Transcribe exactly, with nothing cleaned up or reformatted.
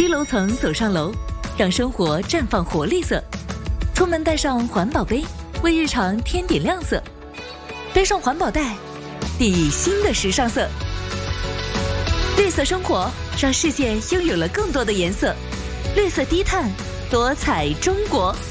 楼层走上楼，让生活绽放活力色。出门带上环保杯，为日常添点亮色。背上环保袋，定义新的时尚色。绿色生活，让世界拥有了更多的颜色。绿色低碳，多彩中国。